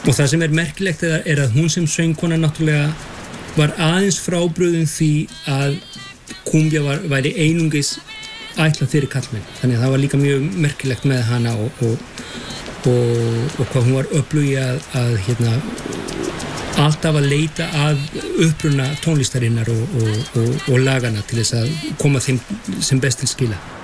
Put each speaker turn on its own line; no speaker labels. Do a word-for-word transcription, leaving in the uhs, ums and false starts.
og það sem er merkilegt er, er að hún sem söngkona náttúrulega var aðeins frábrugðin því að kumbja var, væri einungis ætlað fyrir kallmenn, þannig að það var líka mjög merkilegt með hana og, og, og, og hvað hún var öflug í að, að hérna, alltaf að leita að uppruna tónlistarinnar og, og, og, og lagana til þess að koma þeim sem best til skila.